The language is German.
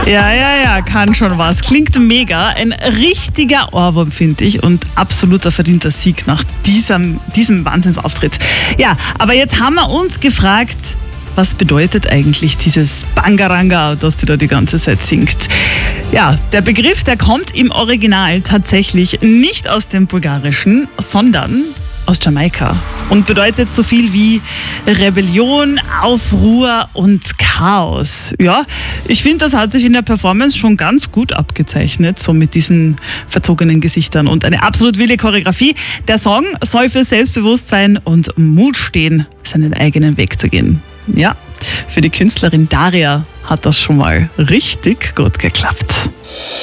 Ja, kann schon was. Klingt mega. Ein richtiger Ohrwurm, finde ich. Und absoluter verdienter Sieg nach diesem Wahnsinnsauftritt. Ja, aber jetzt haben wir uns gefragt, was bedeutet eigentlich dieses Bangaranga, das sie da die ganze Zeit singt? Ja, der Begriff, der kommt im Original tatsächlich nicht aus dem Bulgarischen, sondern aus Jamaika und bedeutet so viel wie Rebellion, Aufruhr und Chaos. Ja, ich finde, das hat sich in der Performance schon ganz gut abgezeichnet, so mit diesen verzogenen Gesichtern und eine absolut wilde Choreografie. Der Song soll für Selbstbewusstsein und Mut stehen, seinen eigenen Weg zu gehen. Ja, für die Künstlerin Daria hat das schon mal richtig gut geklappt.